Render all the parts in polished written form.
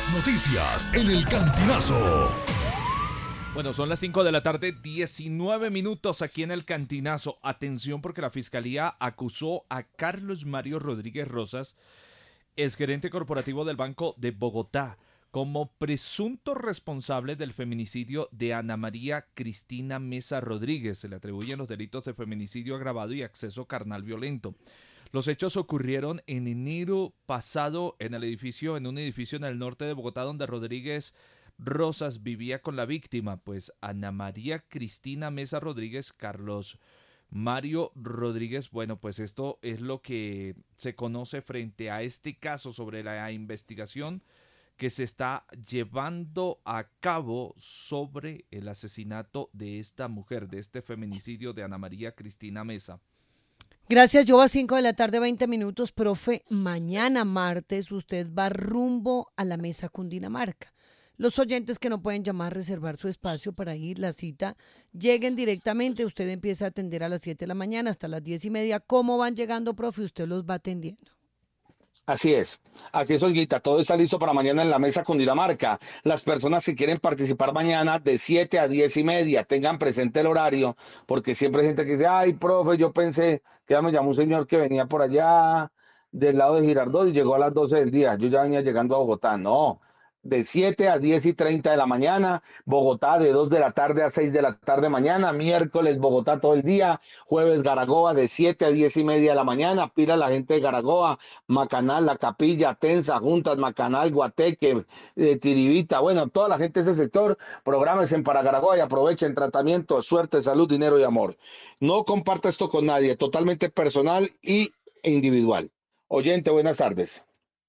Las noticias en el Cantinazo. Bueno, son las 5 de la tarde, 19 minutos aquí en el Cantinazo. Atención porque la Fiscalía acusó a Carlos Mario Rodríguez Rosas, exgerente corporativo del Banco de Bogotá, como presunto responsable del feminicidio de Ana María Cristina Mesa Rodríguez. Se le atribuyen los delitos de feminicidio agravado y acceso carnal violento. Los hechos ocurrieron en enero pasado en un edificio en el norte de Bogotá, donde Rodríguez Rosas vivía con la víctima, pues Ana María Cristina Mesa Rodríguez, Carlos Mario Rodríguez. Bueno, pues esto es lo que se conoce frente a este caso sobre la investigación que se está llevando a cabo sobre el asesinato de esta mujer, de este feminicidio de Ana María Cristina Mesa. Gracias, Joa. 5 de la tarde, 20 minutos. Profe, mañana martes usted va rumbo a la mesa Cundinamarca. Los oyentes que no pueden llamar, reservar su espacio para ir, la cita, lleguen directamente. Usted empieza a atender a las 7 de la mañana hasta las 10:30. ¿Cómo van llegando, profe? Usted los va atendiendo. Así es, Olguita, todo está listo para mañana en la mesa Cundinamarca. Las personas que quieren participar mañana de 7 a 10:30, tengan presente el horario, porque siempre hay gente que dice, ay, profe, yo pensé que ya me llamó un señor que venía por allá del lado de Girardot y llegó a las 12 del día, yo ya venía llegando a Bogotá. No, de 7 a 10:30 de la mañana, Bogotá de 2 de la tarde a 6 de la tarde mañana, miércoles Bogotá todo el día, jueves Garagoa de 7 a 10:30 de la mañana, pila la gente de Garagoa, Macanal, La Capilla, Tensa, Juntas, Macanal, Guateque, Tiribita, bueno, toda la gente de ese sector, prográmense para Garagoa y aprovechen tratamiento, suerte, salud, dinero y amor. No comparta esto con nadie, totalmente personal e individual. Oyente, buenas tardes.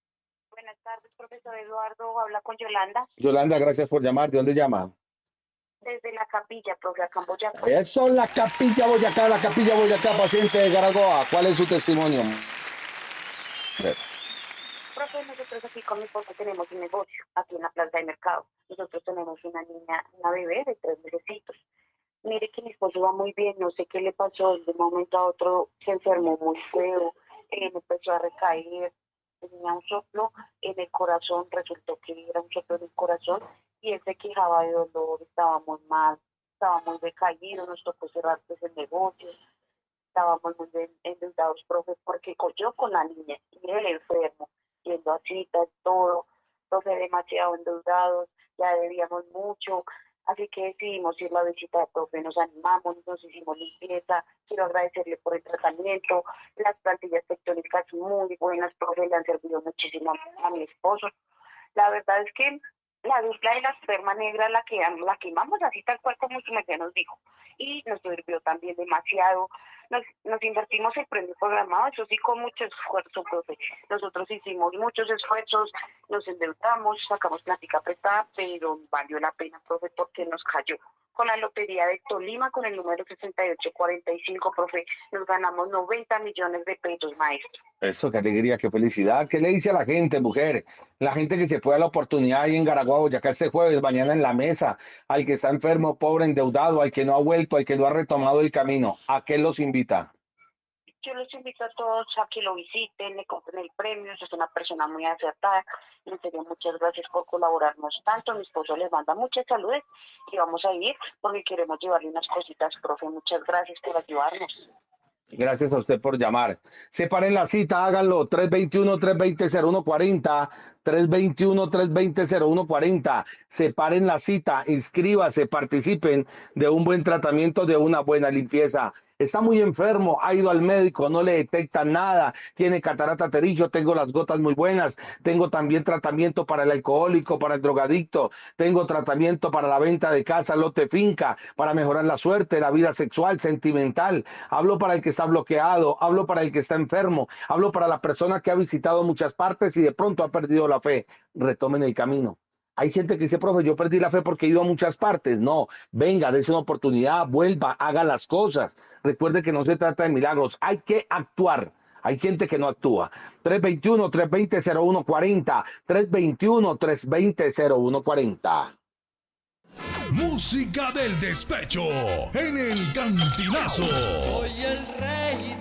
Profesor Eduardo, habla con Yolanda. Yolanda, gracias por llamar. ¿De dónde llama? Desde La Capilla, profe, acá en Boyacá. Eso, La Capilla, Boyacá, paciente de Garagoa. ¿Cuál es su testimonio? Profe, nosotros aquí con mi esposo tenemos un negocio, aquí en la plaza de mercado. Nosotros tenemos una niña, una bebé de 3 mesecitos. Mire que mi esposo va muy bien, no sé qué le pasó, de un momento a otro se enfermó muy feo, empezó a recaer, tenía un soplo en el corazón, resultó que era un soplo en el corazón y él se quejaba de dolor, estaba muy mal, estaba muy decaído, nos tocó cerrar pues el negocio, estábamos muy endeudados, profe, porque yo con la niña y él enfermo, yendo a citas, todo, profe, demasiado endeudados, ya debíamos mucho. Así que decidimos ir a la visita de profe, nos animamos, nos hicimos limpieza, quiero agradecerle por el tratamiento, las plantillas tectónicas muy buenas, profe, le han servido muchísimo a mi esposo. La verdad es que la dupla de la esperma negra la quemamos así tal cual como su merced nos dijo, y nos sirvió también demasiado. Nos invertimos el premio programado, eso sí, con mucho esfuerzo, profe. Nosotros hicimos muchos esfuerzos, nos endeudamos, sacamos plática prestada, pero valió la pena, profe, porque nos cayó. Con la lotería de Tolima, con el número 6845, profe, nos ganamos 90 millones de pesos, maestro. Eso, qué alegría, qué felicidad. ¿Qué le dice a la gente, mujer? La gente que se puede dar la oportunidad ahí en Garagoa, Boyacá, este jueves, mañana en la mesa, al que está enfermo, pobre, endeudado, al que no ha vuelto, al que no ha retomado el camino. ¿A qué los invita? Yo los invito a todos a que lo visiten, le compren el premio, es una persona muy acertada. En serio, muchas gracias por colaborarnos tanto. Mi esposo les manda muchas saludes y vamos a ir porque queremos llevarle unas cositas, profe. Muchas gracias por ayudarnos. Gracias a usted por llamar. Separen la cita, háganlo. 321-320-0140. 321-320-0140. Separen la cita, inscríbase, participen de un buen tratamiento, de una buena limpieza. Está muy enfermo, ha ido al médico, no le detectan nada, tiene catarata pterigio, tengo las gotas muy buenas, tengo también tratamiento para el alcohólico, para el drogadicto, tengo tratamiento para la venta de casa, lote, finca, para mejorar la suerte, la vida sexual, sentimental. Hablo para el que está bloqueado, hablo para el que está enfermo, hablo para la persona que ha visitado muchas partes y de pronto ha perdido la fe. Retomen el camino. Hay gente que dice, profe, yo perdí la fe porque he ido a muchas partes. No, venga, dése una oportunidad, vuelva, haga las cosas. Recuerde que no se trata de milagros, hay que actuar. Hay gente que no actúa. 321-320-0140. 321-320-0140. Música del despecho en el Cantinazo. Soy el rey